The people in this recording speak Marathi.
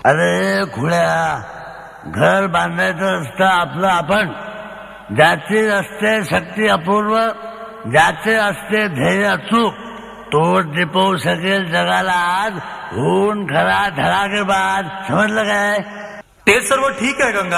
अरे खुळ्या, घर बांधायचं असतं आपलं आपण. ज्याची असते शक्ती अपूर्व, ज्याचे असते ध्येय अचूक, तोच दिपवू शकेल जगाला आज. होऊन खरा धडाकेबाज. समजलं काय? ते सर्व ठीक आहे गंगा